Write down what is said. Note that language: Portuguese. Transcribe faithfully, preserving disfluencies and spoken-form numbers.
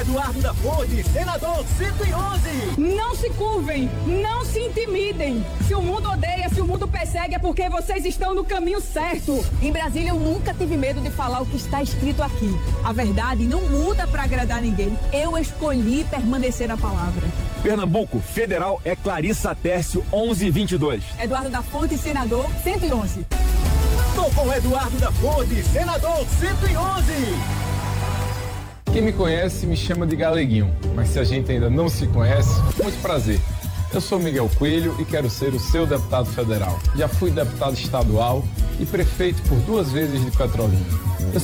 Eduardo da Fonte, senador cento e onze. Não se curvem, não se intimidem. Se o mundo odeia, se o mundo persegue, é porque vocês estão no caminho certo. Em Brasília, eu nunca tive medo de falar o que está escrito aqui. A verdade não muda para agradar ninguém. Eu escolhi permanecer na palavra. Pernambuco, federal é Clarissa Tércio onze vinte e dois. Eduardo da Fonte, senador cento e onze. Tô com Eduardo da Fonte, senador cento e onze. Quem me conhece me chama de Galeguinho, mas se a gente ainda não se conhece, muito prazer. Eu sou Miguel Coelho e quero ser o seu deputado federal. Já fui deputado estadual e prefeito por duas vezes de Petrolina.